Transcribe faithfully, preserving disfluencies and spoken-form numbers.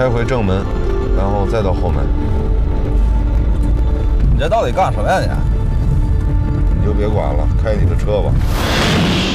开回正门，然后再到后门。 你这到底干什么呀你？ 你就别管了，开你的车吧。